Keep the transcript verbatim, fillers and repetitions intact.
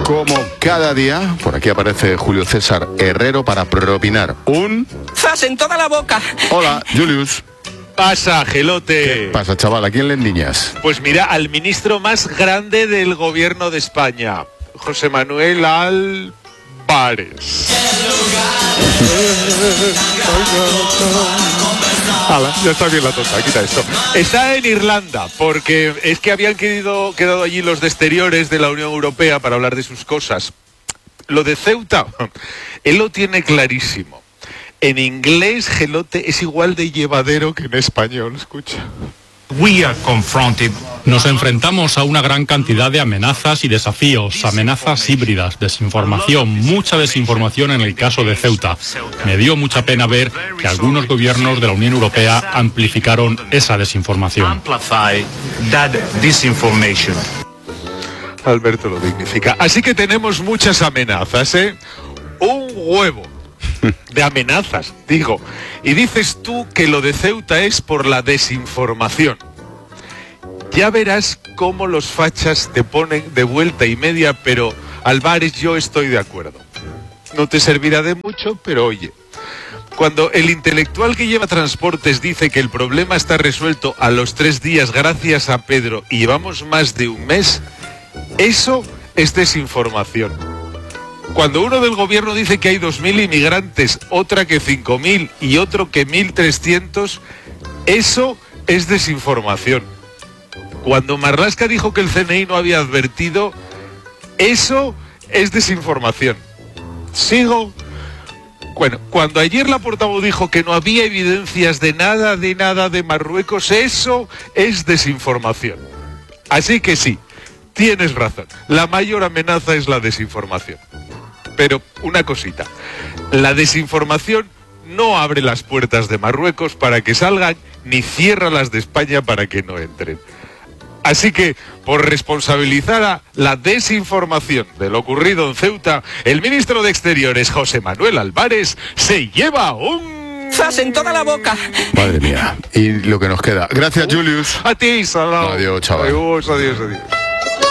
Como cada día, por aquí aparece Julio César Herrero para propinar un... ¡Zas en toda la boca! Hola, Julius. Pasa, gelote. ¿Qué pasa, chaval? ¿A quién le endiñas? Pues mira, al ministro más grande del gobierno de España, José Manuel Álvarez. Ala, ya está bien la tonta, quita esto. Está en Irlanda, porque es que habían quedado, quedado allí los de exteriores de la Unión Europea para hablar de sus cosas. Lo de Ceuta, él lo tiene clarísimo. En inglés, gelote, es igual de llevadero que en español, escucha. We are confronted. Nos enfrentamos a una gran cantidad de amenazas y desafíos, amenazas híbridas, desinformación, mucha desinformación en el caso de Ceuta. Me dio mucha pena ver que algunos gobiernos de la Unión Europea amplificaron esa desinformación. Alberto lo dignifica. Así que tenemos muchas amenazas, ¿eh? Un huevo de amenazas, digo. Y dices tú que lo de Ceuta es por la desinformación. Ya verás cómo los fachas te ponen de vuelta y media, pero Álvarez, yo estoy de acuerdo. No te servirá de mucho, pero oye, cuando el intelectual que lleva transportes dice que el problema está resuelto a los tres días gracias a Pedro y llevamos más de un mes, eso es desinformación. Cuando uno del gobierno dice que hay dos mil inmigrantes, otra que cinco mil y otro que mil trescientos, eso es desinformación. Cuando Marlaska dijo que el C N I no había advertido, eso es desinformación. ¿Sigo? Bueno, cuando ayer la portavoz dijo que no había evidencias de nada, de nada de Marruecos, eso es desinformación. Así que sí, tienes razón. La mayor amenaza es la desinformación. Pero una cosita, la desinformación no abre las puertas de Marruecos para que salgan, ni cierra las de España para que no entren. Así que, por responsabilizar a la desinformación de lo ocurrido en Ceuta, el ministro de Exteriores, José Manuel Álvarez, se lleva un... ¡Zas en toda la boca! Madre mía. Y lo que nos queda. Gracias, Julius. A ti, Salao. Adiós, chaval. Adiós, adiós, adiós.